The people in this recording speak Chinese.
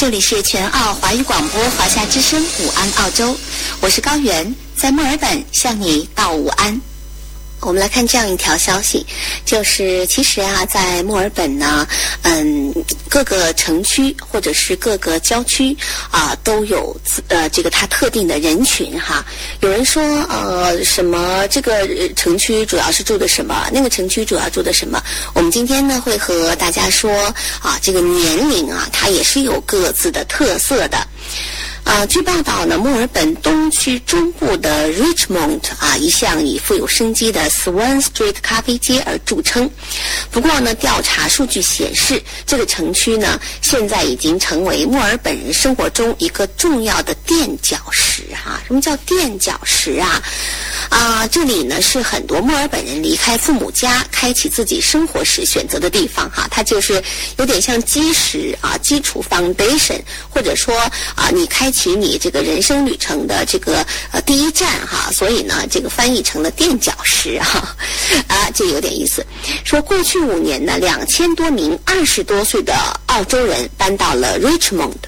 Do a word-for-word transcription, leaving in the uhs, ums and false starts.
这里是全澳华语广播华夏之声午安澳洲，我是高原，在墨尔本向你道午安。我们来看这样一条消息，就是其实啊，在墨尔本呢，嗯，各个城区或者是各个郊区啊，都有呃这个它特定的人群哈。有人说呃什么这个城区主要是住的什么，那个城区主要住的什么。我们今天呢会和大家说啊，这个年龄啊，它也是有各自的特色的。啊，据报道呢，墨尔本东区中部的 Richmond 啊，一向以富有生机的 Swan Street 咖啡街而著称。不过呢，调查数据显示，这个城区呢，现在已经成为墨尔本人生活中一个重要的垫脚石哈。什么叫垫脚石啊？啊，这里呢是很多墨尔本人离开父母家，开启自己生活时选择的地方哈。它就是有点像基石啊，基础 foundation， 或者说啊，你开启你这个人生旅程的这个呃第一站哈，所以呢，这个翻译成了垫脚石哈，啊，这有点意思。说过去五年呢，两千多名二十多岁的澳洲人搬到了 Richmond